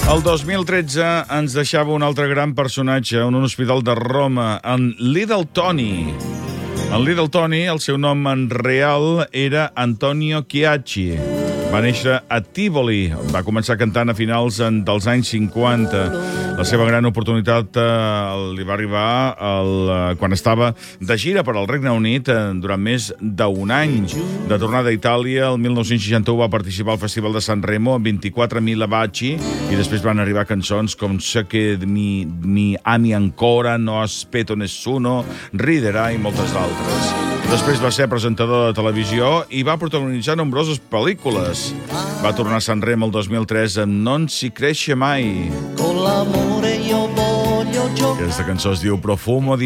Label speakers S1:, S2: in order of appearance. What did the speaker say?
S1: El 2013 ens deixava un altre gran personatge en un hospital de Roma, en Little Tony. En Little Tony, el seu nom en real era Antonio Chiacci. Va néixer a Tivoli. Va començar cantant a finals dels anys 50. La seva gran oportunitat li va arribar quan estava de gira per al Regne Unit durant més d'un any. De tornada a Itàlia, el 1961 va participar al Festival de San Remo amb 24.000 baci i després van arribar cançons com Se che mi ami ancora, No aspetto nessuno, Riderai i moltes d'altres. Després va ser presentador de televisió i va protagonitzar nombroses pel·lícules. Va tornar a Sanremo el 2003 amb Non si cresce mai. Aquesta cançó es diu Profumo di